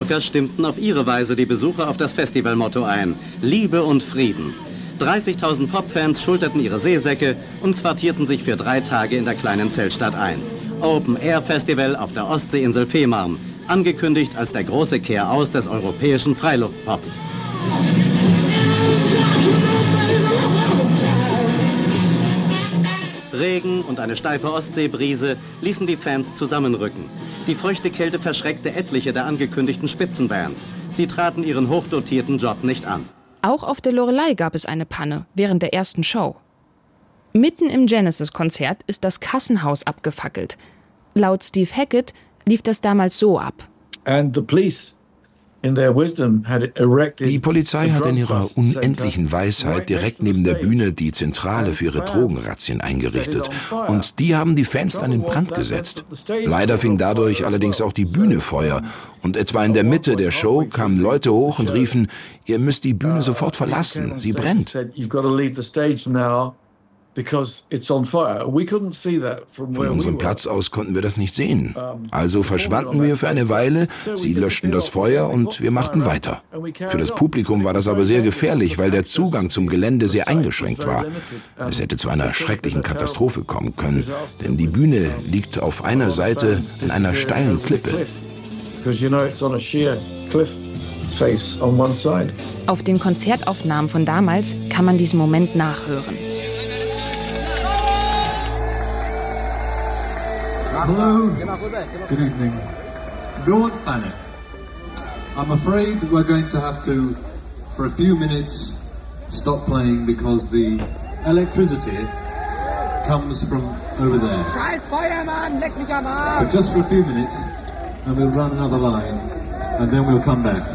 Musiker stimmten auf ihre Weise die Besucher auf das Festivalmotto ein: Liebe und Frieden. 30.000 Popfans schulterten ihre Seesäcke und quartierten sich für 3 Tage in der kleinen Zeltstadt ein. Open-Air-Festival auf der Ostseeinsel Fehmarn, angekündigt als der große Kehraus des europäischen Freiluftpop. Regen und eine steife Ostseebrise ließen die Fans zusammenrücken. Die feuchte Kälte verschreckte etliche der angekündigten Spitzenbands. Sie traten ihren hochdotierten Job nicht an. Auch auf der Loreley gab es eine Panne während der ersten Show. Mitten im Genesis-Konzert ist das Kassenhaus abgefackelt. Laut Steve Hackett lief das damals so ab. Die Polizei hat in ihrer unendlichen Weisheit direkt neben der Bühne die Zentrale für ihre Drogenrazzien eingerichtet. Und die haben die Fans dann in Brand gesetzt. Leider fing dadurch allerdings auch die Bühne Feuer. Und etwa in der Mitte der Show kamen Leute hoch und riefen, ihr müsst die Bühne sofort verlassen, sie brennt. Von unserem Platz aus konnten wir das nicht sehen. Also verschwanden wir für eine Weile, sie löschten das Feuer und wir machten weiter. Für das Publikum war das aber sehr gefährlich, weil der Zugang zum Gelände sehr eingeschränkt war. Es hätte zu einer schrecklichen Katastrophe kommen können, denn die Bühne liegt auf einer Seite an einer steilen Klippe. Auf den Konzertaufnahmen von damals kann man diesen Moment nachhören. Hello, good evening. Don't panic. I'm afraid we're going to have to, for a few minutes, stop playing because the electricity comes from over there. Scheiß Feuermann, leck mich am Arsch! But just for a few minutes, and we'll run another line, and then we'll come back.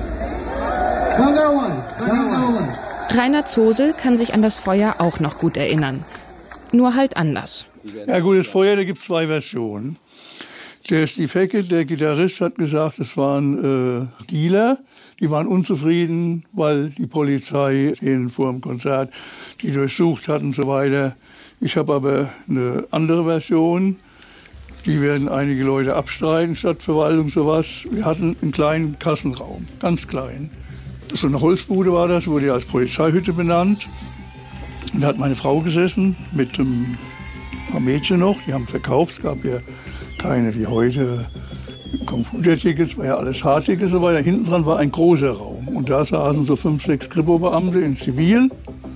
Don't go away! Don't go away! Rainer Zosel kann sich an das Feuer auch noch gut erinnern. Nur halt anders. Ja gut, das Feuer, da gibt es 2 Versionen. Der Steve Hackett, der Gitarrist, hat gesagt, es waren Dealer, die waren unzufrieden, weil die Polizei denen vor dem Konzert die durchsucht hat und so weiter. Ich habe aber eine andere Version, die werden einige Leute abstreiten, Stadtverwaltung, sowas. Wir hatten einen kleinen Kassenraum, ganz klein. So eine Holzbude war das, wurde ja als Polizeihütte benannt. Und da hat meine Frau gesessen mit ein paar Mädchen noch, die haben verkauft. Es gab ja keine wie heute Computertickets, war ja alles Hardtickets und so weiter. Hinten dran war ein großer Raum und da saßen so 5, 6 Kripo-Beamte in Zivil.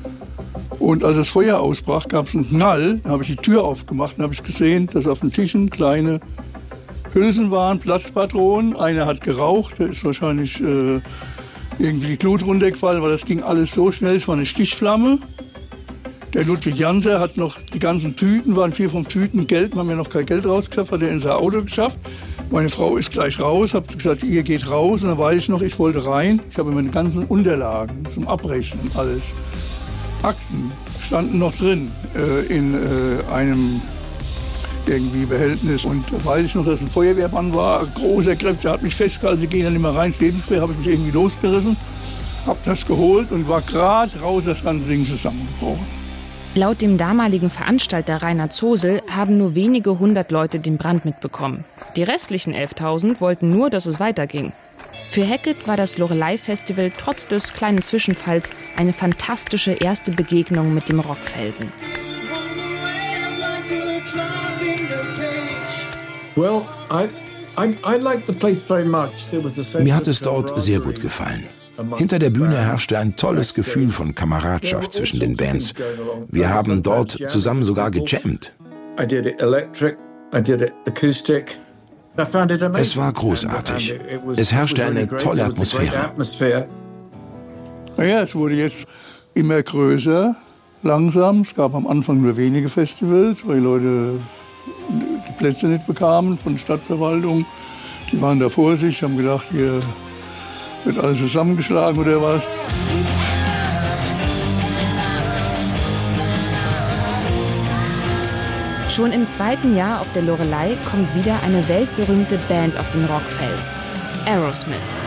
Und als das Feuer ausbrach, gab es einen Knall. Da habe ich die Tür aufgemacht und habe ich gesehen, dass auf den Tischen kleine Hülsen waren, Platzpatronen. Einer hat geraucht, der ist wahrscheinlich irgendwie die Glut runtergefallen, weil das ging alles so schnell. Es war eine Stichflamme. Der Ludwig Janser hat noch die ganzen Tüten, waren 4 von Tüten Geld, wir haben ja noch kein Geld rausgeschafft, hat er in sein Auto geschafft. Meine Frau ist gleich raus, habe gesagt, ihr geht raus. Und dann weiß ich noch, ich wollte rein. Ich habe meine ganzen Unterlagen zum Abrechnen, alles. Akten standen noch drin in einem irgendwie Behältnis. Und da weiß ich noch, dass ein Feuerwehrmann war, großer Kräfte, der hat mich festgehalten, sie gehen dann nicht mehr rein, Lebenswehr, habe ich mich irgendwie losgerissen, habe das geholt und war gerade raus, das ganze Ding zusammengebrochen. Laut dem damaligen Veranstalter Rainer Zosel haben nur wenige 100 Leute den Brand mitbekommen. Die restlichen 11.000 wollten nur, dass es weiterging. Für Hackett war das Loreley-Festival trotz des kleinen Zwischenfalls eine fantastische erste Begegnung mit dem Rockfelsen. Mir hat es dort sehr gut gefallen. Hinter der Bühne herrschte ein tolles Gefühl von Kameradschaft zwischen den Bands. Wir haben dort zusammen sogar gejammt. Es war großartig. Es herrschte eine tolle Atmosphäre. Naja, es wurde jetzt immer größer, langsam. Es gab am Anfang nur wenige Festivals, weil die Leute die Plätze nicht bekamen von der Stadtverwaltung. Die waren da vor sich, haben gedacht, hier wird alles zusammengeschlagen oder was. Schon im 2. Jahr auf der Loreley kommt wieder eine weltberühmte Band auf den Rockfels: Aerosmith.